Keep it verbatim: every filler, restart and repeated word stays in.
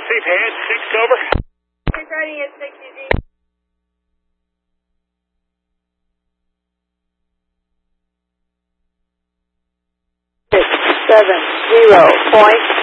Receive hand, six over. Regarding at six U Z. Six, seven, zero, point